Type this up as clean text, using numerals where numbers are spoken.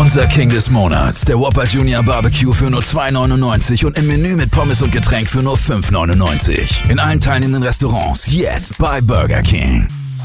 Unser King des Monats, der Whopper Junior Barbecue für nur $2,99 und im Menü mit Pommes und Getränk für nur $5,99. In allen teilnehmenden Restaurants jetzt bei Burger King.